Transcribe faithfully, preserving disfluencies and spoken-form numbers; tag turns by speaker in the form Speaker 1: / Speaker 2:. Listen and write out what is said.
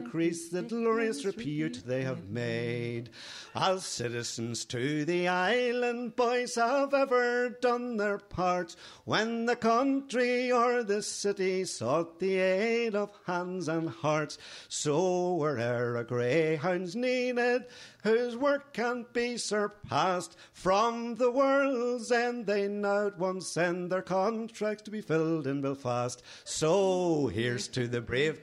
Speaker 1: increase the glorious repute they have made. As citizens to the island boys have ever done their part, when the country or the city sought the aid of hands and hearts, so where'er a greyhound's needed, whose work can't be surpassed, from the world's end they now at once send their contracts to be filled in Belfast. So here's to the brave